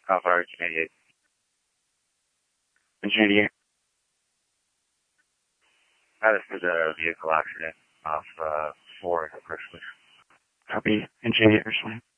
Alpha Arch 88. Engine 88. This is a vehicle accident off 4 Christmas. Copy. Engine 88, respond.